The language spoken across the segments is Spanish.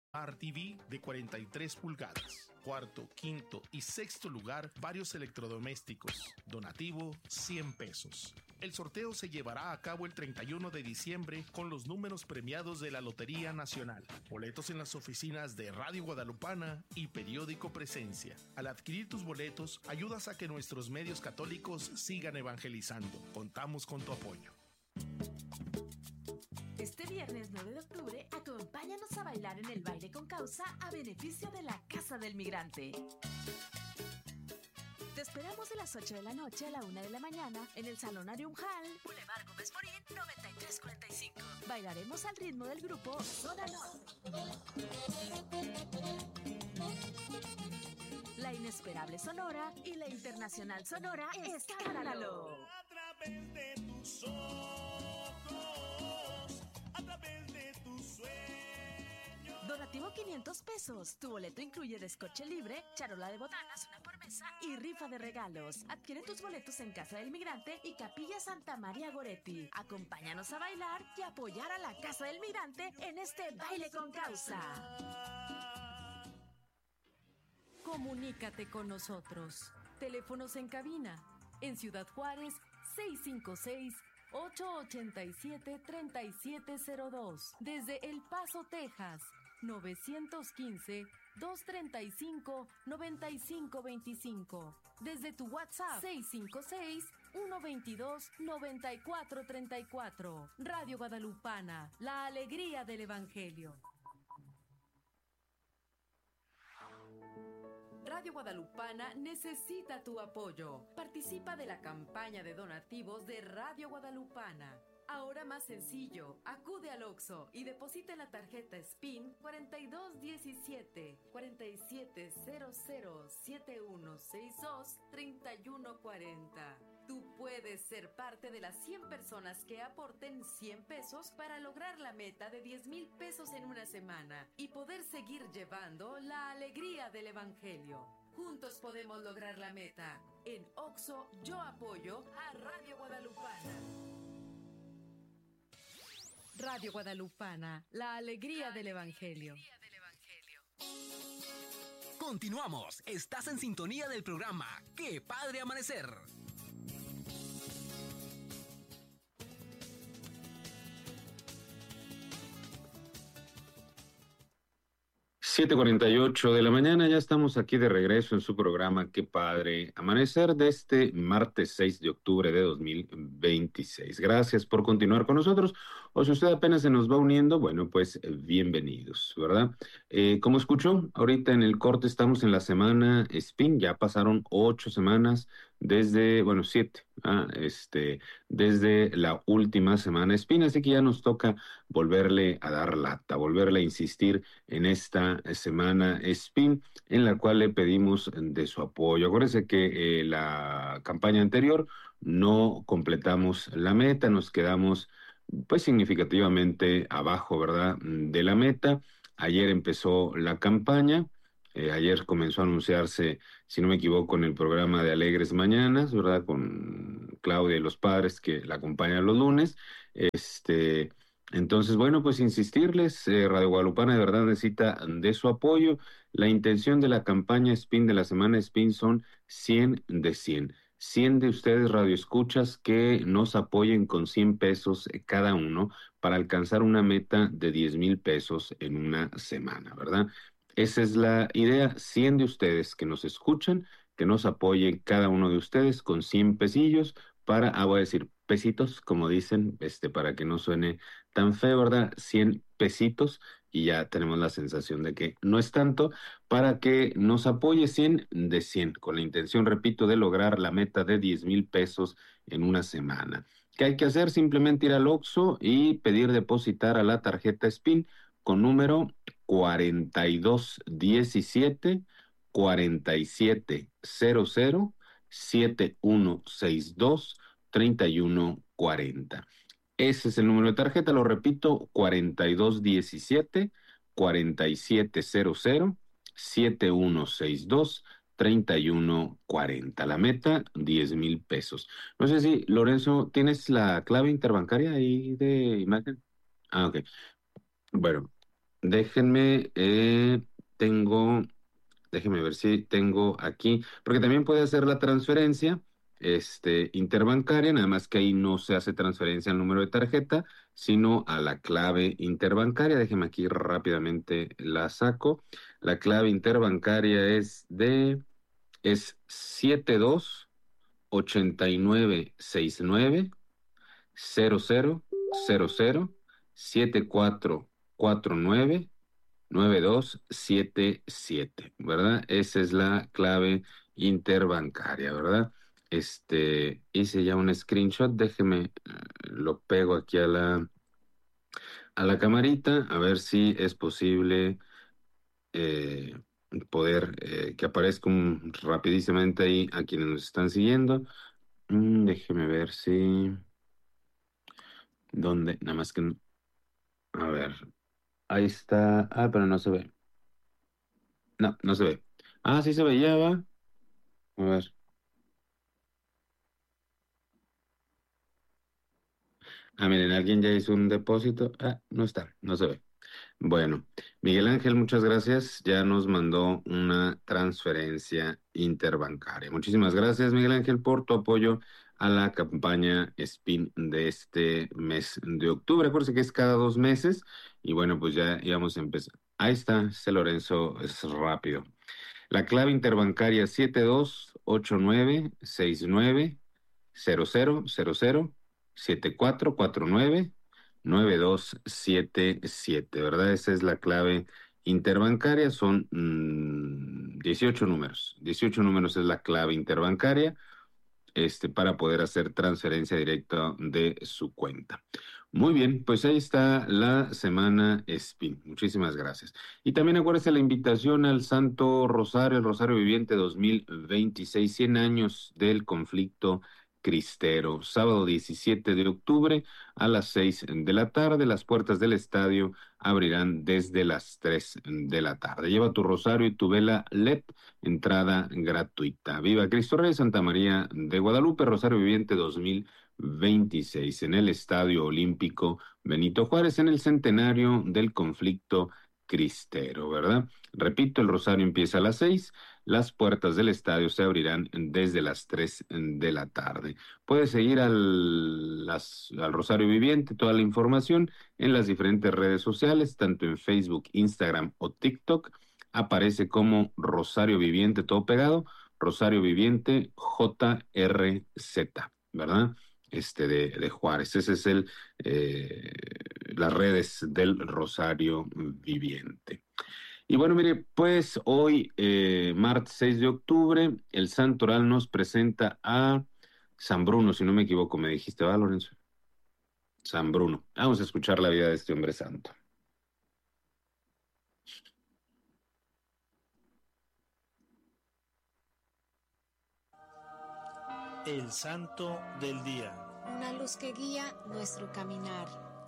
Smart TV de 43 pulgadas. Cuarto, quinto y sexto lugar, varios electrodomésticos. Donativo, 100 pesos. El sorteo se llevará a cabo el 31 de diciembre con los números premiados de la Lotería Nacional. Boletos en las oficinas de Radio Guadalupana y Periódico Presencia. Al adquirir tus boletos, ayudas a que nuestros medios católicos sigan evangelizando. Contamos con tu apoyo. Este viernes 9 de octubre, acompáñanos a bailar en el Baile con Causa a beneficio de la Casa del Migrante. Te esperamos de las 8 de la noche a la 1 de la mañana en el Salón Arium Hall, Boulevard Gómez Morín, 9345. Bailaremos al ritmo del grupo Zona Norte. La inesperable Sonora y la internacional Sonora Escándalo. A través de tus ojos, a través de tus sueños. Donativo 500 pesos. Tu boleto incluye descoche libre, charola de botanas, una por mesa y rifa de regalos. Adquiere tus boletos en Casa del Migrante y Capilla Santa María Goretti. Acompáñanos a bailar y apoyar a la Casa del Migrante en este Baile con Causa. Comunícate con nosotros. Teléfonos en cabina. En Ciudad Juárez, 656-887-3702. Desde El Paso, Texas, 915-235-9525. Desde tu WhatsApp, 656-122-9434. Radio Guadalupana, la alegría del Evangelio. Radio Guadalupana necesita tu apoyo. Participa de la campaña de donativos de Radio Guadalupana. Ahora más sencillo, acude al Oxxo y deposita en la tarjeta SPIN 4217 4700 7162 3140. Tú puedes ser parte de las 100 personas que aporten 100 pesos para lograr la meta de 10,000 pesos en una semana y poder seguir llevando la alegría del Evangelio. Juntos podemos lograr la meta. En Oxxo, yo apoyo a Radio Guadalupana. Radio Guadalupana, la alegría del Evangelio. Continuamos. Estás en sintonía del programa ¡Qué Padre Amanecer! 7:48 de la mañana, ya estamos aquí de regreso en su programa Qué Padre Amanecer de este martes 6 de octubre de 2026. Gracias por continuar con nosotros, o si usted apenas se nos va uniendo, bueno, pues bienvenidos, ¿verdad? Como escuchó, ahorita en el corte estamos en la semana SPIN, ya pasaron 8 semanas desde, bueno, 7, desde la última semana SPIN, así que ya nos toca volverle a dar lata, volverle a insistir en esta semana SPIN, en la cual le pedimos de su apoyo. Acuérdense que la campaña anterior no completamos la meta, nos quedamos pues significativamente abajo, ¿verdad?, de la meta. Ayer empezó la campaña, ayer comenzó a anunciarse, si no me equivoco, en el programa de Alegres Mañanas, ¿verdad?, con Claudia y los padres que la acompañan los lunes. Entonces, bueno, pues insistirles, Radio Guadalupana de verdad necesita de su apoyo. La intención de la campaña SPIN de la semana SPIN son 100 de 100. 100 de ustedes radioescuchas que nos apoyen con 100 pesos cada uno para alcanzar una meta de 10,000 pesos en una semana, ¿verdad? Esa es la idea, 100 de ustedes que nos escuchan, que nos apoyen cada uno de ustedes con 100 pesillos para, voy a decir pesitos, como dicen, para que no suene tan feo, ¿verdad? 100 pesitos y ya tenemos la sensación de que no es tanto, para que nos apoye 100 de 100, con la intención, repito, de lograr la meta de 10,000 pesos en una semana. ¿Qué hay que hacer? Simplemente ir al Oxxo y pedir depositar a la tarjeta SPIN con número 4217 4700 7162 3140. Ese es el número de tarjeta, lo repito, 4217 4700 7162 3140. La meta, 10,000 pesos. No sé si, Lorenzo, ¿tienes la clave interbancaria ahí de imagen? Ah, ok. Bueno, Déjenme, tengo, déjenme ver si tengo aquí, porque también puede hacer la transferencia, interbancaria, nada más que ahí no se hace transferencia al número de tarjeta, sino a la clave interbancaria. Déjenme aquí rápidamente la saco. La clave interbancaria es 7289690074499277, ¿verdad? Esa es la clave interbancaria, ¿verdad? Hice ya un screenshot, déjeme, lo pego aquí a la camarita, a ver si es posible eh, poder que aparezca rapidísimamente ahí a quienes nos están siguiendo. Déjeme ver si... ¿Dónde? Nada más que... A ver. Ahí está. Ah, pero no se ve. No, no se ve. Ah, sí se veía, va. A ver. Ah, miren, alguien ya hizo un depósito. Ah, no está, no se ve. Bueno, Miguel Ángel, muchas gracias. Ya nos mandó una transferencia interbancaria. Muchísimas gracias, Miguel Ángel, por tu apoyo a la campaña SPIN de este mes de octubre. Acuérdense que es cada 2 meses y bueno, pues ya íbamos a empezar. Ahí está, ese Lorenzo es rápido. La clave interbancaria 7289-6900-7449-9277, ¿verdad? Esa es la clave interbancaria, son 18 números. 18 números es la clave interbancaria, para poder hacer transferencia directa de su cuenta. Muy bien, pues ahí está la semana SPIN. Muchísimas gracias. Y también acuérdese la invitación al Santo Rosario, el Rosario Viviente 2026, 100 años del conflicto cristero. Sábado 17 de octubre a las 6 de la tarde. Las puertas del estadio abrirán desde las 3 de la tarde. Lleva tu rosario y tu vela LED, entrada gratuita. Viva Cristo Rey, Santa María de Guadalupe, Rosario Viviente 2026, en el Estadio Olímpico Benito Juárez, en el centenario del conflicto cristero, ¿verdad? Repito, el rosario empieza a las 6, las puertas del estadio se abrirán desde las 3 de la tarde. Puedes seguir al Rosario Viviente, toda la información en las diferentes redes sociales, tanto en Facebook, Instagram o TikTok. Aparece como Rosario Viviente, todo pegado, Rosario Viviente JRZ, ¿verdad? De Juárez. Ese es las redes del Rosario Viviente. Y bueno, mire, pues hoy, martes 6 de octubre, el Santoral nos presenta a San Bruno, si no me equivoco, me dijiste, ¿va, Lorenzo? San Bruno. Vamos a escuchar la vida de este hombre santo. El santo del día. Una luz que guía nuestro caminar.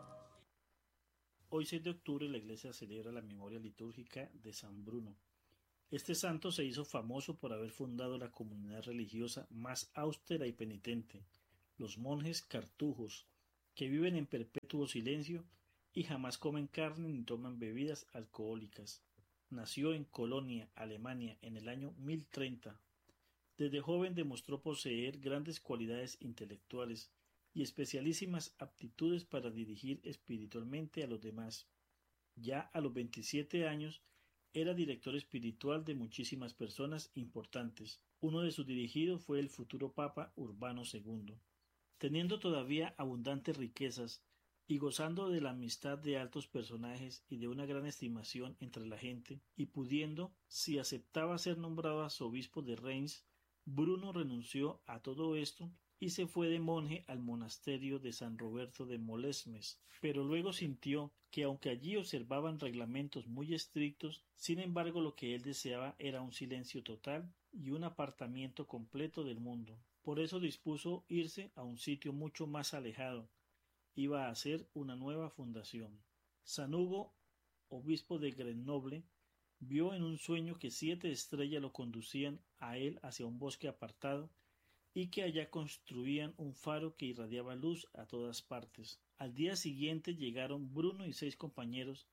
Hoy 6 de octubre la iglesia celebra la memoria litúrgica de San Bruno. Este santo se hizo famoso por haber fundado la comunidad religiosa más austera y penitente, los monjes cartujos, que viven en perpetuo silencio y jamás comen carne ni toman bebidas alcohólicas. Nació en Colonia, Alemania, en el año 1030. Desde joven demostró poseer grandes cualidades intelectuales y especialísimas aptitudes para dirigir espiritualmente a los demás. Ya a los 27 años era director espiritual de muchísimas personas importantes. Uno de sus dirigidos fue el futuro Papa Urbano II. Teniendo todavía abundantes riquezas y gozando de la amistad de altos personajes y de una gran estimación entre la gente, y pudiendo, si aceptaba ser nombrado arzobispo de Reims, Bruno renunció a todo esto y se fue de monje al monasterio de San Roberto de Molesmes, pero luego sintió que aunque allí observaban reglamentos muy estrictos, sin embargo lo que él deseaba era un silencio total y un apartamiento completo del mundo. Por eso dispuso irse a un sitio mucho más alejado. Iba a hacer una nueva fundación. San Hugo, obispo de Grenoble, vio en un sueño que 7 estrellas lo conducían a él hacia un bosque apartado y que allá construían un faro que irradiaba luz a todas partes. Al día siguiente llegaron Bruno y 6 compañeros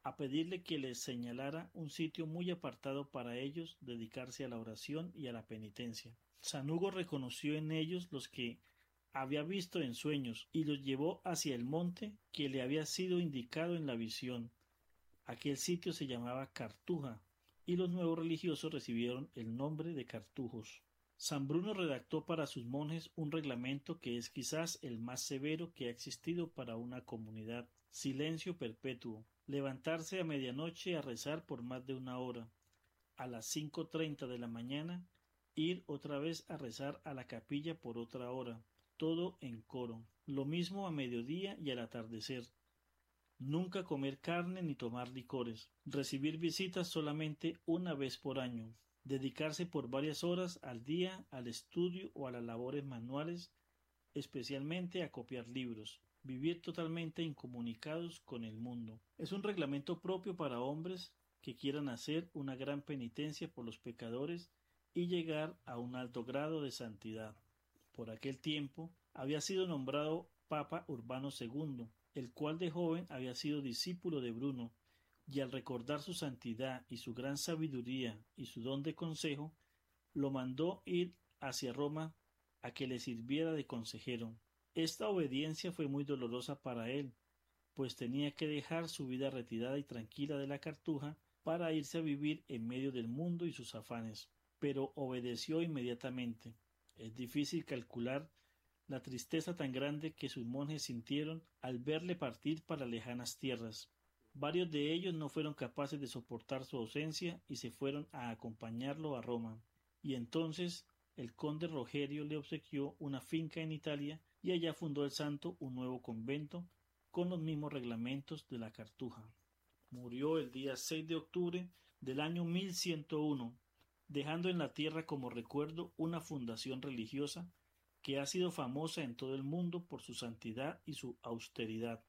a pedirle que les señalara un sitio muy apartado para ellos dedicarse a la oración y a la penitencia. San Hugo reconoció en ellos los que había visto en sueños y los llevó hacia el monte que le había sido indicado en la visión. Aquel sitio se llamaba Cartuja y los nuevos religiosos recibieron el nombre de cartujos. San Bruno redactó para sus monjes un reglamento que es quizás el más severo que ha existido para una comunidad: silencio perpetuo, levantarse a medianoche a rezar por más de una hora, a las 5:30 de la mañana ir otra vez a rezar a la capilla por otra hora, todo en coro, lo mismo a mediodía y al atardecer. Nunca comer carne ni tomar licores, recibir visitas solamente una vez por año, dedicarse por varias horas al día al estudio o a las labores manuales, especialmente a copiar libros, vivir totalmente incomunicados con el mundo. Es un reglamento propio para hombres que quieran hacer una gran penitencia por los pecadores y llegar a un alto grado de santidad. Por aquel tiempo había sido nombrado Papa Urbano II, el cual de joven había sido discípulo de Bruno, y al recordar su santidad y su gran sabiduría y su don de consejo, lo mandó ir hacia Roma a que le sirviera de consejero. Esta obediencia fue muy dolorosa para él, pues tenía que dejar su vida retirada y tranquila de la Cartuja para irse a vivir en medio del mundo y sus afanes, pero obedeció inmediatamente. Es difícil calcular la tristeza tan grande que sus monjes sintieron al verle partir para lejanas tierras. Varios de ellos no fueron capaces de soportar su ausencia y se fueron a acompañarlo a Roma, y entonces el conde Rogerio le obsequió una finca en Italia y allá fundó el santo un nuevo convento con los mismos reglamentos de la Cartuja. Murió el día 6 de octubre del año 1101, dejando en la tierra como recuerdo una fundación religiosa que ha sido famosa en todo el mundo por su santidad y su austeridad.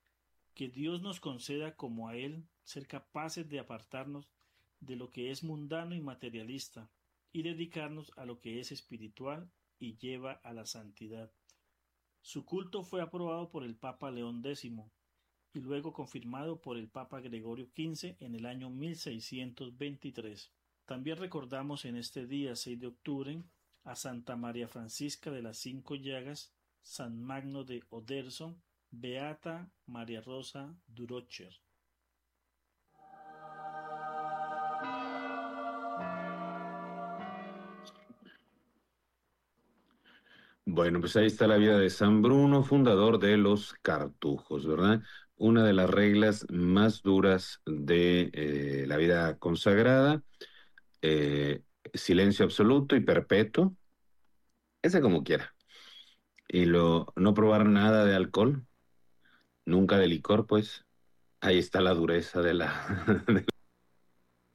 Que Dios nos conceda, como a Él, ser capaces de apartarnos de lo que es mundano y materialista y dedicarnos a lo que es espiritual y lleva a la santidad. Su culto fue aprobado por el Papa León X y luego confirmado por el Papa Gregorio XV en el año 1623. También recordamos en este día 6 de octubre a Santa María Francisca de las Cinco Llagas, San Magno de Oderzo, Beata María Rosa Durocher. Bueno, pues ahí está la vida de San Bruno, fundador de los cartujos, ¿verdad? Una de las reglas más duras de la vida consagrada, silencio absoluto y perpetuo, ese como quiera. Y no probar nada de alcohol, nunca de licor, pues ahí está la dureza de la